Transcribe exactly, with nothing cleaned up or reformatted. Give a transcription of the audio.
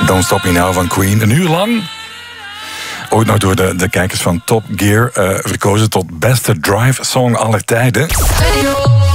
Don't Stop Me Now van Queen. Een uur lang. Ooit nog door de, de kijkers van Top Gear uh, verkozen tot beste drive-song aller tijden.